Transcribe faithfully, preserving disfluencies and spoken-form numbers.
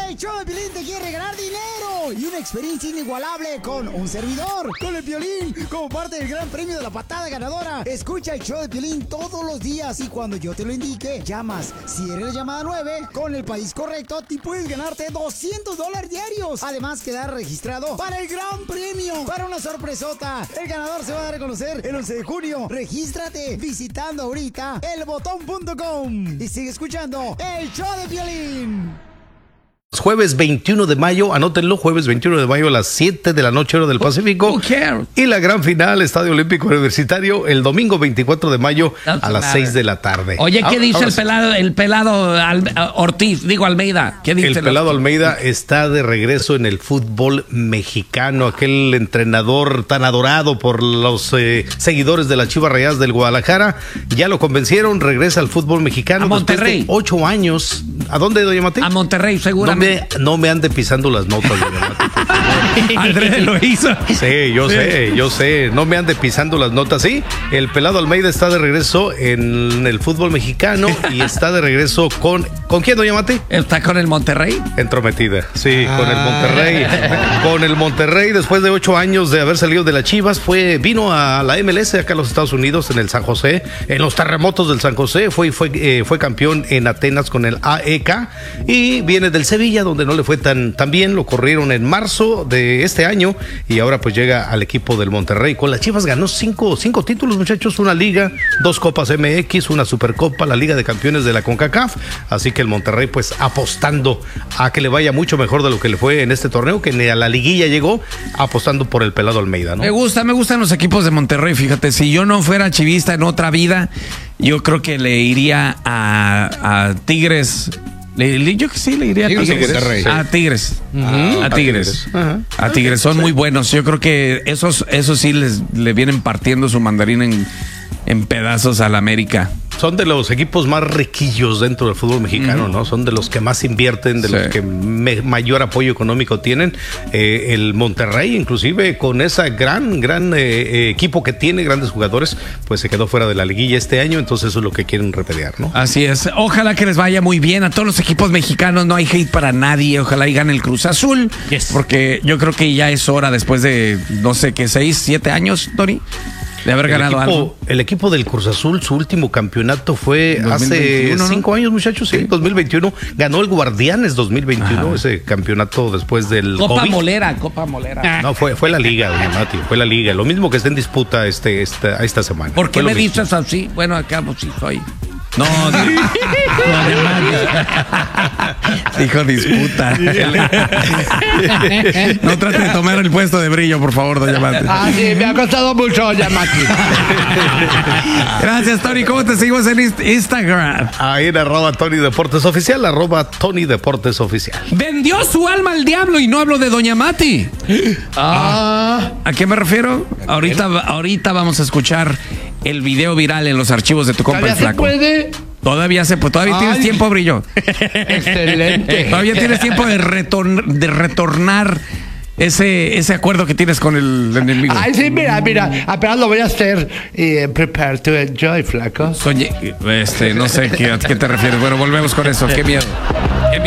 El show de Piolín te quiere regalar dinero y una experiencia inigualable con un servidor, con el Piolín, como parte del gran premio de la patada ganadora. Escucha el show de Piolín todos los días y cuando yo te lo indique, llamas. Si eres la llamada nueve, con el país correcto, te puedes ganarte doscientos dólares diarios. Además, quedar registrado para el gran premio, para una sorpresota. El ganador se va a dar a conocer el once de junio. Regístrate visitando ahorita el botón punto com y sigue escuchando el show de Piolín. Jueves veintiuno de mayo, anótenlo, jueves veintiuno de mayo a las siete de la noche, hora del Pacífico. Who cares? Y la gran final, Estadio Olímpico Universitario, el domingo veinticuatro de mayo a las seis de la tarde. Oye, ¿qué ahora, dice ahora el sí. pelado, el pelado Al, Ortiz, digo Almeida? ¿Qué dice El pelado Almeida está de regreso en el fútbol mexicano, aquel entrenador tan adorado por los eh, seguidores de las Chivas Rayadas del Guadalajara. Ya lo convencieron, regresa al fútbol mexicano. A Monterrey. Después de ocho años. ¿A dónde, doña Mati? A Monterrey, No seguramente. me, no me ande pisando las notas, doña Mati. Andrés lo hizo. Sí, yo Sí. sé, yo sé. No me ande pisando las notas. Sí, el pelado Almeida está de regreso en el fútbol mexicano y está de regreso con... ¿Con quién, doña Mati? ¿Está con el Monterrey? Entrometida, sí, Ah. con el Monterrey. Con el Monterrey, después de ocho años de haber salido de las Chivas, fue, vino a la M L S acá en los Estados Unidos, en el San José, en los terremotos del San José. Fue, fue, eh, fue campeón en Atenas con el A E K y viene del Sevilla, donde no le fue tan, tan bien. Lo corrieron en marzo de este año y ahora pues llega al equipo del Monterrey. Con las Chivas ganó cinco, cinco títulos, muchachos, una liga, dos copas M X, una supercopa, la Liga de Campeones de la CONCACAF. Así que el Monterrey pues apostando a que le vaya mucho mejor de lo que le fue en este torneo, que ni a la liguilla llegó, apostando por el pelado Almeida, ¿no? Me gusta, me gustan los equipos de Monterrey, fíjate, si yo no fuera chivista en otra vida, yo creo que le iría a, a Tigres. Le, le- yo que sí, le iría a Tigres, Tigres. Monterrey. A Tigres. Ujú. A Tigres. Ajá. A Tigres. Son muy buenos. Yo creo que esos, esos sí les le vienen partiendo su mandarín en, en pedazos al América. Son de los equipos más riquillos dentro del fútbol mexicano, ¿no? Son de los que más invierten, de Sí. los que me- mayor apoyo económico tienen. Eh, el Monterrey, inclusive, con ese gran, gran eh, eh, equipo que tiene, grandes jugadores, pues se quedó fuera de la liguilla este año, entonces eso es lo que quieren repelear, ¿no? Así es. Ojalá que les vaya muy bien a todos los equipos mexicanos. No hay hate para nadie. Ojalá y gane el Cruz Azul. Yes. Porque yo creo que ya es hora después de, no sé qué, seis, siete años, Tony, de haber El ganado algo. equipo, el equipo del Cruz Azul, su último campeonato fue dos mil hace veintiuno, ¿no? cinco años, muchachos, sí, dos mil veintiuno. Ganó el Guardianes dos mil veintiuno, Ajá. ese campeonato después del Copa COVID. Molera, Copa Molera. No, fue, fue la liga, doña Mati, fue la liga. Lo mismo que está en disputa este, esta, esta semana. ¿Por qué Fue lo me mismo. dices así? Bueno, acá pues sí soy. No, dijo disputa. No trate de tomar el puesto de Brillo, por favor, doña Mati. Ah, sí, me ha costado mucho, ya, Mati. Gracias, Tony. ¿Cómo te seguimos en Inst- Instagram? Ahí en arroba Tony Deportes Oficial, arroba Tony Deportes Oficial. Vendió su alma al diablo y no hablo de doña Mati. Ah, ¿A qué me refiero? Ahorita, ahorita vamos a escuchar el video viral en los archivos de tu compa ¿todavía el se flaco. puede? Todavía se puede, todavía Ay. tienes tiempo, Brillo. Excelente. Todavía tienes tiempo de, retorn- de retornar ese, ese acuerdo que tienes con el enemigo. Ay, sí, mira, mira. Apenas lo voy a hacer. Y prepare to enjoy, flacos. Oye, este, no sé qué, a qué te refieres. Bueno, volvemos con eso. Qué miedo.